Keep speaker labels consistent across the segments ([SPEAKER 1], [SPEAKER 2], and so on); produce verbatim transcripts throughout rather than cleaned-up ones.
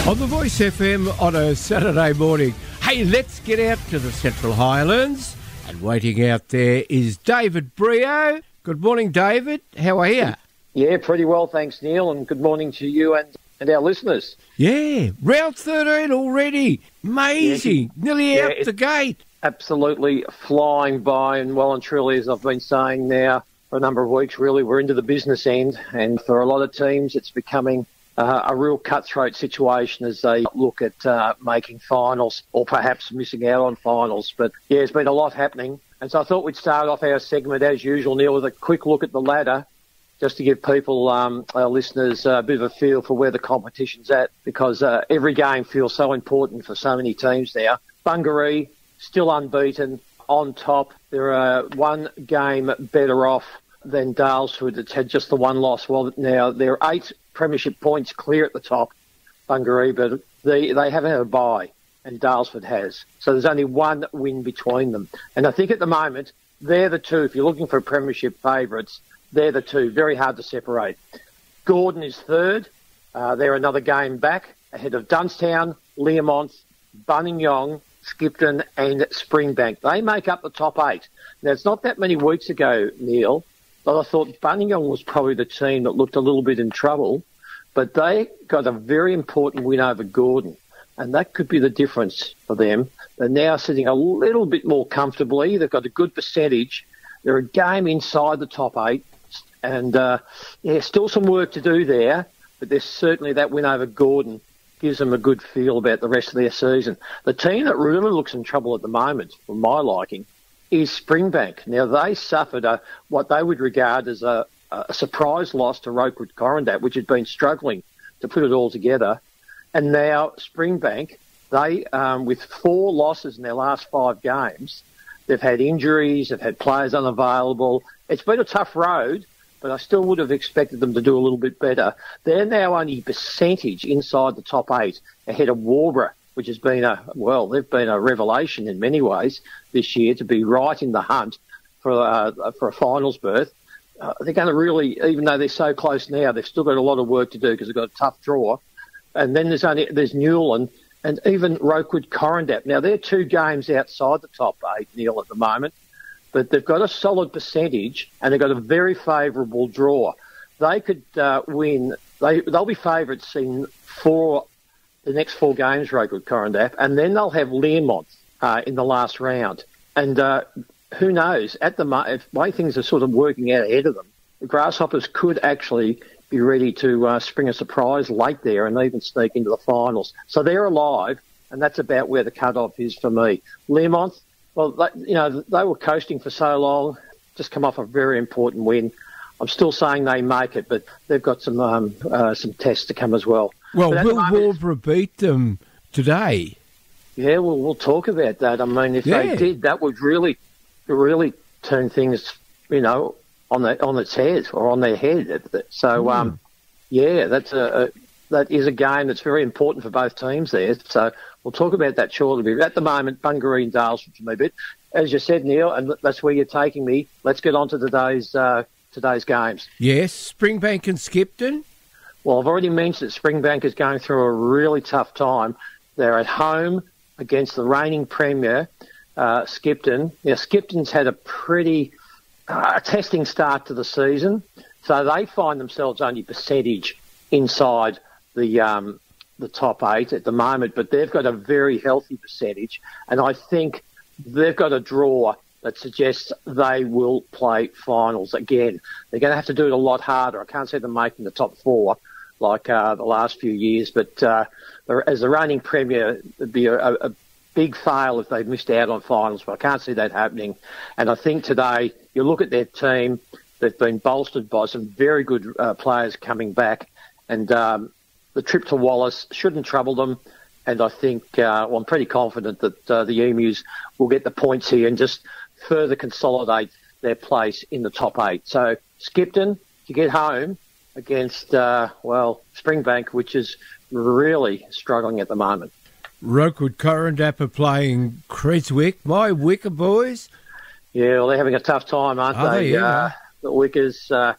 [SPEAKER 1] On the Voice F M on a Saturday morning. Hey, let's get out to the Central Highlands. And waiting out there is David Brio. Good morning, David. How are you?
[SPEAKER 2] Yeah, pretty well, thanks, Neil, and good morning to you and, and our listeners.
[SPEAKER 1] Yeah, round thirteen already. Amazing. Yeah, Nearly
[SPEAKER 2] yeah,
[SPEAKER 1] out the gate.
[SPEAKER 2] Absolutely flying by, and well and truly, as I've been saying now for a number of weeks, really, we're into the business end, and for a lot of teams, it's becoming Uh, a real cutthroat situation as they look at uh, making finals or perhaps missing out on finals. But, yeah, there's been a lot happening. And so I thought we'd start off our segment, as usual, Neil, with a quick look at the ladder, just to give people, um, our listeners, uh, a bit of a feel for where the competition's at, because uh, every game feels so important for so many teams now. Bungaree, still unbeaten, on top. They're uh, one game better off than Dalesford, that's had just the one loss. Well, now they're eight premiership points clear at the top, Bungaree, but they, they haven't had a bye, and Dalesford has. So there's only one win between them. And I think at the moment, they're the two, if you're looking for premiership favourites, they're the two, very hard to separate. Gordon is third. Uh, they're another game back, ahead of Dunstown, Learmonth, Buninyong, Skipton and Springbank. They make up the top eight. Now, it's not that many weeks ago, Neil, but I thought Buninyong was probably the team that looked a little bit in trouble, but they got a very important win over Gordon, and that could be the difference for them. They're now sitting a little bit more comfortably. They've got a good percentage. They're a game inside the top eight, and uh, yeah, still some work to do there, but there's certainly that win over Gordon gives them a good feel about the rest of their season. The team that really looks in trouble at the moment, for my liking, is Springbank. Now, they suffered a, what they would regard as a, a surprise loss to Rokewood Corondat, which had been struggling to put it all together. And now Springbank, they, um, with four losses in their last five games, they've had injuries, they've had players unavailable. It's been a tough road, but I still would have expected them to do a little bit better. They're now only percentage inside the top eight, ahead of Warburg, which has been a, well, they've been a revelation in many ways this year to be right in the hunt for uh, for a finals berth. Uh, they're going to really, even though they're so close now, they've still got a lot of work to do because they've got a tough draw. And then there's only there's Newland and even Rokewood Corondat. Now, they're two games outside the top eight, Neil, at the moment, but they've got a solid percentage and they've got a very favourable draw. They could uh, win. They, they'll be favourites in four the next four games, Rokewood Corondat, and then they'll have Learmonth uh, in the last round. And uh, who knows, at the mo- if way things are sort of working out ahead of them, the Grasshoppers could actually be ready to uh, spring a surprise late there and even sneak into the finals. So they're alive, and that's about where the cut-off is for me. Learmonth, well, they, you know, they were coasting for so long, just come off a very important win. I'm still saying they make it, but they've got some um, uh, some tests to come as well.
[SPEAKER 1] Well, will Warburg beat them today?
[SPEAKER 2] Yeah, well, we'll talk about that. I mean, if
[SPEAKER 1] yeah.
[SPEAKER 2] they did, that would really, really turn things, you know, on the on its head or on their head. So, mm. um, yeah, that's a, a that is a game that's very important for both teams there. So we'll talk about that shortly. But at the moment, Bungaree and Dalesford for me. But as you said, Neil, and that's where you're taking me. Let's get on to today's uh, today's games.
[SPEAKER 1] Yes, Springbank and Skipton.
[SPEAKER 2] Well, I've already mentioned that Springbank is going through a really tough time. They're at home against the reigning premier, uh, Skipton. Now, Skipton's had a pretty uh, testing start to the season, so they find themselves only percentage inside the um, the top eight at the moment, but they've got a very healthy percentage, and I think they've got a draw that suggests they will play finals again. They're going to have to do it a lot harder. I can't see them making the top four like uh, the last few years, but uh, as the reigning premier, it'd be a, a big fail if they missed out on finals, but I can't see that happening. And I think today, you look at their team, they've been bolstered by some very good uh, players coming back, and um, the trip to Wallace shouldn't trouble them. And I think, uh, well, I'm pretty confident that uh, the Emus will get the points here and just further consolidate their place in the top eight. So Skipton, to get home against, uh, well, Springbank, which is really struggling at the moment.
[SPEAKER 1] Rokewood Corondat are playing Creswick. My Wicker boys.
[SPEAKER 2] Yeah, well, they're having a tough time, aren't
[SPEAKER 1] Are
[SPEAKER 2] they?
[SPEAKER 1] they? Yeah.
[SPEAKER 2] Uh, the Wickers, uh,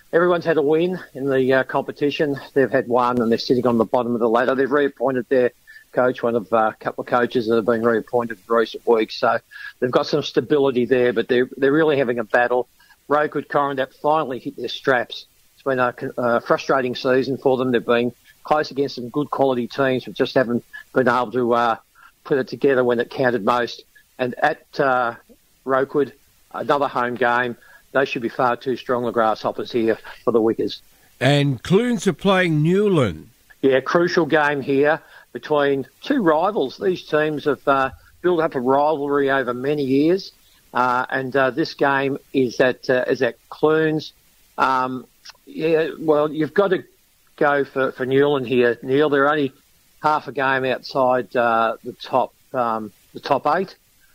[SPEAKER 2] everyone's had a win in the uh, competition. They've had one and they're sitting on the bottom of the ladder. They've reappointed their coach, one of uh, a couple of coaches that have been reappointed in recent weeks. So they've got some stability there, but they're, they're really having a battle. Rokewood, Corondap finally hit their straps. It's been a, a frustrating season for them. They've been close against some good quality teams, but just haven't been able to uh, put it together when it counted most. And at uh, Rokewood, another home game. They should be far too strong, the Grasshoppers here for the Wickers.
[SPEAKER 1] And Clunes are playing Newland.
[SPEAKER 2] Yeah, crucial game here between two rivals. These teams have uh, built up a rivalry over many years, uh, and uh, this game is at uh, is at Clunes. Um, yeah, well, you've got to go for, for Newland here, Neil. They're only half a game outside uh, the top um, the top eight,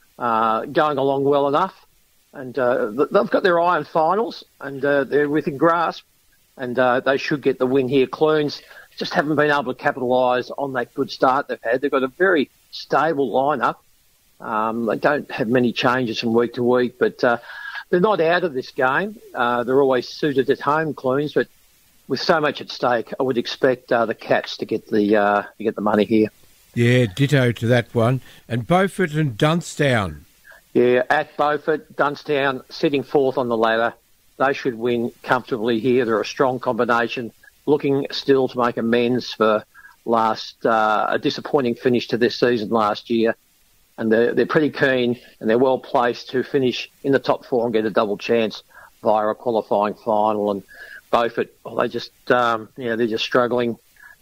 [SPEAKER 2] uh, going along well enough. And uh, they've got their eye on finals, and uh, they're within grasp, and uh, they should get the win here. Clunes just haven't been able to capitalise on that good start they've had. They've got a very stable lineup. Um, they don't have many changes from week to week, but uh, they're not out of this game. Uh, they're always suited at home, Clunes, but with so much at stake, I would expect uh, the Cats to get the uh, to get the money here.
[SPEAKER 1] Yeah, ditto to that one. And Beaufort and Dunstown.
[SPEAKER 2] Yeah, at Beaufort, Dunstown sitting fourth on the ladder. They should win comfortably here. They're a strong combination, looking still to make amends for last uh, a disappointing finish to this season last year. And they're, they're pretty keen and they're well placed to finish in the top four and get a double chance via a qualifying final. And Beaufort, well, they just, um, you know, they're just struggling.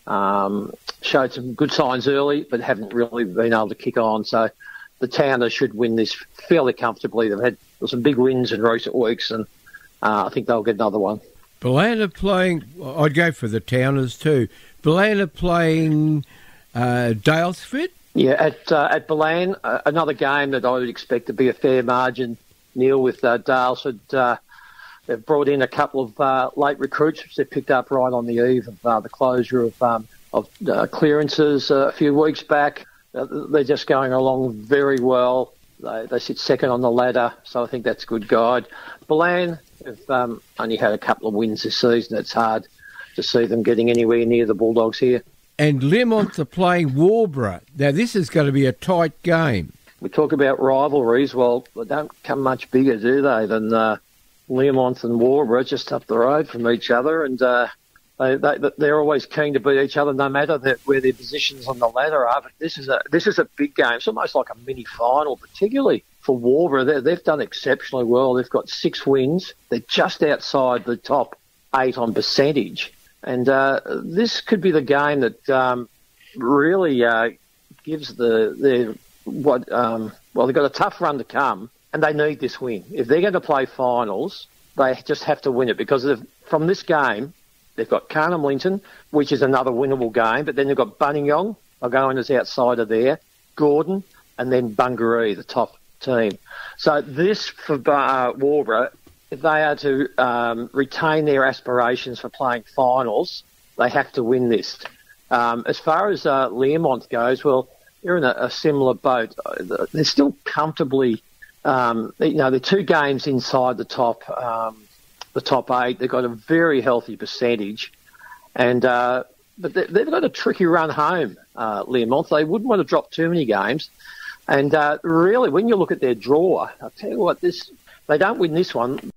[SPEAKER 2] Um, showed some good signs early, but haven't really been able to kick on. So the Towners should win this fairly comfortably. They've had some big wins in recent weeks, and uh, I think they'll get another one.
[SPEAKER 1] Ballana playing, I'd go for the Towners too. Ballana playing uh, Dalesford?
[SPEAKER 2] Yeah, at uh, at Ballan, uh, another game that I would expect to be a fair margin, Neil, with uh, Dalesford. Uh, they've brought in a couple of uh, late recruits, which they picked up right on the eve of uh, the closure of, um, of uh, clearances uh, a few weeks back. Uh, they're just going along very well. They, they sit second on the ladder, so I think that's a good guide. Ballan have um, only had a couple of wins this season. It's hard to see them getting anywhere near the Bulldogs here. And
[SPEAKER 1] Learmonth are playing Warborough. Now, this is going to be a tight game.
[SPEAKER 2] We talk about rivalries. Well, they don't come much bigger, do they, than uh, Learmonth and Warborough, just up the road from each other. And uh, they, they, they're always keen to beat each other, no matter that, where their positions on the ladder are. But this is a this is a big game. It's almost like a mini final, particularly for Warborough. They, they've done exceptionally well. They've got six wins. They're just outside the top eight on percentage. And uh, this could be the game that um, really uh, gives the, the what um, well, they've got a tough run to come, and they need this win. If they're going to play finals, they just have to win it, because from this game, they've got Carnham Linton, which is another winnable game, but then they've got Buninyong, they'll go in as outsider there, Gordon, and then Bungaree, the top team. So this for uh, Warborough, if they are to um, retain their aspirations for playing finals, they have to win this. Um, as far as uh, Learmonth goes, well, they're in a, a similar boat. They're still comfortably, um, you know, they're two games inside the top, um, the top eight. They've got a very healthy percentage, and uh, but they, they've got a tricky run home. Uh, Learmonth, they wouldn't want to drop too many games, and uh, really, when you look at their draw, I'll tell you what, this. They don't win this one,